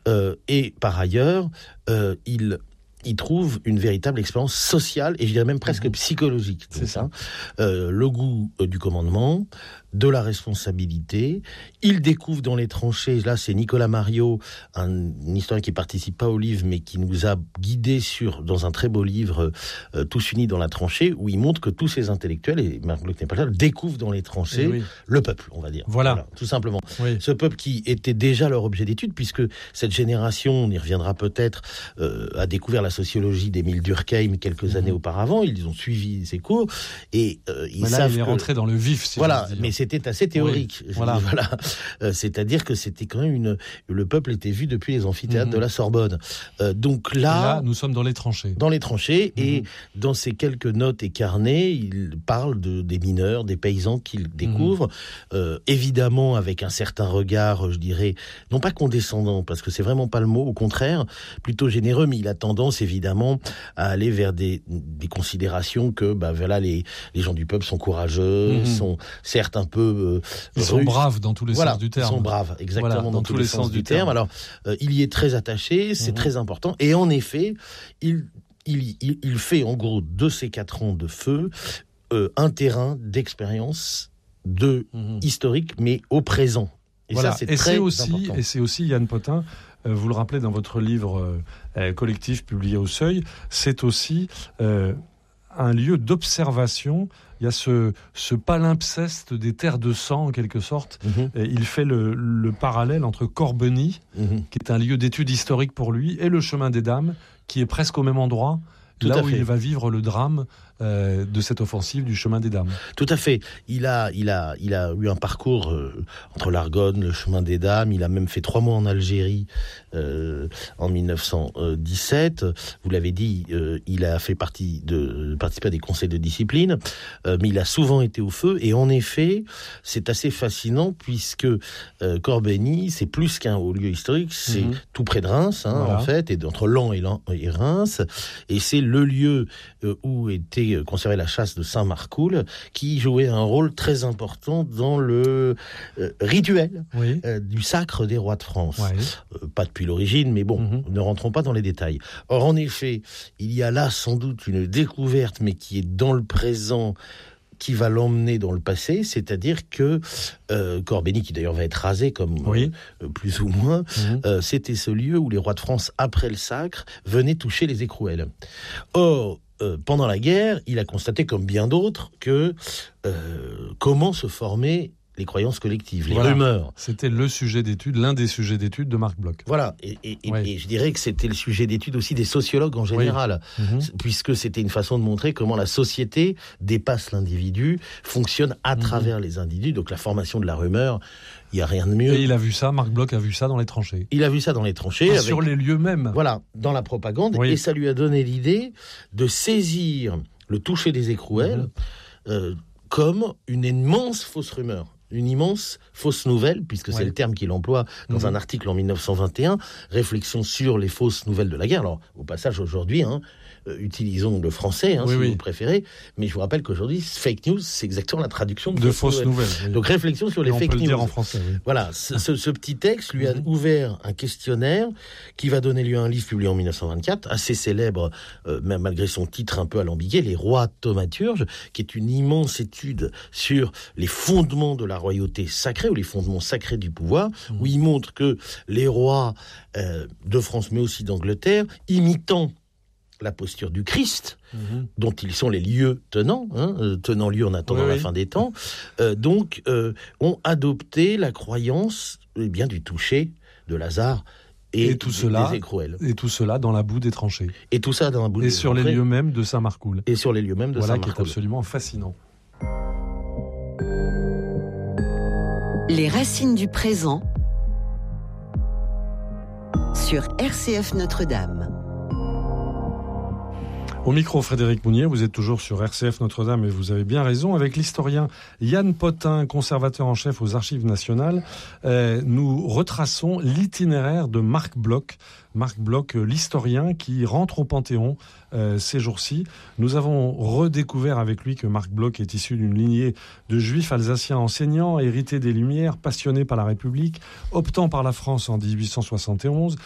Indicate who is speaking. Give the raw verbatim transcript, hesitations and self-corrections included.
Speaker 1: Euh, et par ailleurs, euh, il... il trouve une véritable expérience sociale et je dirais même presque mmh. psychologique.
Speaker 2: C'est ça.
Speaker 1: Hein. Euh, le goût euh, du commandement, de la responsabilité. Il découvre dans les tranchées, là c'est Nicolas Mariot, un, un historien qui participe pas au livre mais qui nous a guidés sur, dans un très beau livre, euh, Tous unis dans la tranchée, où il montre que tous ces intellectuels, et Marc Bloch n'est pas là, découvrent dans les tranchées oui. le peuple, on va dire.
Speaker 2: Voilà.
Speaker 1: voilà tout simplement.
Speaker 2: Oui.
Speaker 1: Ce peuple qui était déjà leur objet d'étude, puisque cette génération, on y reviendra peut-être, euh, a découvert la sociologie d'Émile Durkheim quelques mmh. années auparavant, ils ont suivi ses cours, et euh, ils
Speaker 2: mais là,
Speaker 1: savent
Speaker 2: il est
Speaker 1: que...
Speaker 2: rentré dans le vif, si
Speaker 1: voilà,
Speaker 2: je veux dire.
Speaker 1: mais c'était assez théorique.
Speaker 2: Oui, voilà.
Speaker 1: voilà. Euh, c'est-à-dire que c'était quand même une... Le peuple était vu depuis les amphithéâtres mmh. de la Sorbonne. Euh, donc là...
Speaker 2: Et là, nous sommes dans les tranchées.
Speaker 1: Dans les tranchées, mmh. et dans ces quelques notes et carnets, il parle de, des mineurs, des paysans qu'il découvre, mmh. euh, évidemment avec un certain regard, je dirais, non pas condescendant, parce que c'est vraiment pas le mot, au contraire, plutôt généreux, mais il a tendance, évidemment, à aller vers des, des considérations que, bah voilà, les, les gens du peuple sont courageux, mmh. sont certes un peu... Euh,
Speaker 2: ils sont braves dans tous les
Speaker 1: voilà,
Speaker 2: sens du terme.
Speaker 1: Ils sont braves, exactement,
Speaker 2: voilà,
Speaker 1: dans,
Speaker 2: dans
Speaker 1: tous, tous les, les sens, sens du terme. terme. Alors, euh, il y est très attaché, c'est mmh. très important. Et en effet, il, il, il, il fait en gros de ces quatre ans de feu euh, un terrain d'expérience de mmh. historique, mais au présent. Et
Speaker 2: voilà.
Speaker 1: ça, c'est
Speaker 2: et
Speaker 1: très
Speaker 2: c'est aussi,
Speaker 1: important.
Speaker 2: Et c'est aussi, Yann Potin, euh, vous le rappelez dans votre livre euh, collectif publié au Seuil, c'est aussi euh, un lieu d'observation. Il y a ce, ce palimpseste des terres de sang, en quelque sorte. Mmh. Et il fait le, le parallèle entre Corbeny, mmh. qui est un lieu d'étude historique pour lui, et le Chemin des Dames, qui est presque au même endroit, Tout là où fait. il va vivre le drame euh, de cette offensive du Chemin des Dames.
Speaker 1: Tout à fait. Il a, il a, il a eu un parcours euh, entre l'Argonne, le Chemin des Dames. Il a même fait trois mois en Algérie euh, en dix-neuf cent dix-sept. Vous l'avez dit, euh, il a fait partie de, participer à des conseils de discipline, euh, mais il a souvent été au feu. Et en effet, c'est assez fascinant puisque euh, Corbeny, c'est plus qu'un haut lieu historique, c'est mmh. tout près de Reims, hein, voilà. en fait, et entre Laon et, et Reims, et c'est le lieu euh, où était conservée la chasse de Saint-Marcoul, qui jouait un rôle très important dans le euh, rituel oui. euh, du sacre des rois de France. Ouais. Euh, pas depuis l'origine, mais bon, mm-hmm. ne rentrons pas dans les détails. Or, en effet, il y a là sans doute une découverte, mais qui est dans le présent, qui va l'emmener dans le passé, c'est-à-dire que euh, Corbeny, qui d'ailleurs va être rasé, comme oui. euh, plus ou moins, mmh. euh, c'était ce lieu où les rois de France, après le sacre, venaient toucher les écrouelles. Or, euh, pendant la guerre, il a constaté, comme bien d'autres, que euh, comment se former les croyances collectives, les
Speaker 2: voilà.
Speaker 1: rumeurs.
Speaker 2: C'était le sujet d'étude, l'un des sujets d'étude de Marc Bloch.
Speaker 1: Voilà, et, et,
Speaker 2: oui.
Speaker 1: et je dirais que c'était le sujet d'étude aussi des sociologues en général, oui. mm-hmm. puisque c'était une façon de montrer comment la société dépasse l'individu, fonctionne à mm-hmm. travers les individus, donc la formation de la rumeur, il n'y a rien de mieux.
Speaker 2: Et il a vu ça, Marc Bloch a vu ça dans les tranchées.
Speaker 1: Il a vu ça dans les tranchées. Avec,
Speaker 2: sur les lieux mêmes.
Speaker 1: Voilà, dans la propagande,
Speaker 2: oui.
Speaker 1: et ça lui a donné l'idée de saisir le toucher des écrouelles mm-hmm. euh, comme une immense fausse rumeur. Une immense fausse nouvelle, puisque ouais. c'est le terme qu'il emploie dans mmh. un article en dix-neuf cent vingt et un, réflexion sur les fausses nouvelles de la guerre. Alors, au passage, aujourd'hui, hein, euh, utilisons le français, hein, oui, si oui. vous préférez, mais je vous rappelle qu'aujourd'hui, fake news, c'est exactement la traduction de,
Speaker 2: de fausses nouvelles. nouvelles oui.
Speaker 1: Donc, réflexion sur
Speaker 2: Et
Speaker 1: les
Speaker 2: on
Speaker 1: fake
Speaker 2: peut
Speaker 1: news.
Speaker 2: Le dire en français, oui.
Speaker 1: Voilà, ce, ce, ce petit texte lui a mmh. ouvert un questionnaire qui va donner lieu à un livre publié en dix-neuf cent vingt-quatre, assez célèbre, euh, même malgré son titre un peu alambiqué, Les rois thaumaturges, qui est une immense étude sur les fondements de la royauté sacrée, ou les fondements sacrés du pouvoir, mmh. où il montre que les rois euh, de France, mais aussi d'Angleterre, imitant la posture du Christ, mmh. dont ils sont les lieux tenants, hein, euh, tenant lieu en attendant oui, la oui. fin des temps, euh, donc euh, ont adopté la croyance eh bien, du toucher de Lazare et,
Speaker 2: et tout
Speaker 1: des,
Speaker 2: cela,
Speaker 1: des écrouelles.
Speaker 2: Et tout cela dans la boue des tranchées.
Speaker 1: Et tout ça dans la boue
Speaker 2: et
Speaker 1: des
Speaker 2: sur
Speaker 1: tranchées.
Speaker 2: Les lieux mêmes de Saint-Marcoul.
Speaker 1: Et sur les lieux mêmes de
Speaker 2: voilà
Speaker 1: Saint-Marcoul.
Speaker 2: Voilà qui est absolument fascinant.
Speaker 3: Les racines du présent sur R C F Notre-Dame.
Speaker 2: Au micro, Frédéric Mounier, vous êtes toujours sur R C F Notre-Dame et vous avez bien raison. Avec l'historien Yann Potin, conservateur en chef aux Archives nationales, euh, nous retraçons l'itinéraire de Marc Bloch. Marc Bloch, l'historien qui rentre au Panthéon euh, ces jours-ci. Nous avons redécouvert avec lui que Marc Bloch est issu d'une lignée de juifs alsaciens enseignants, hérités des Lumières, passionnés par la République, optant par la France en dix-huit cent soixante et onze,